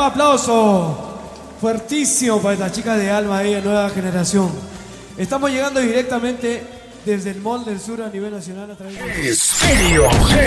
aplauso fuertísimo para esta chica de Alma, ella, nueva generación. Estamos llegando directamente desde el Mall del Sur a nivel nacional a través de... Estéreo G.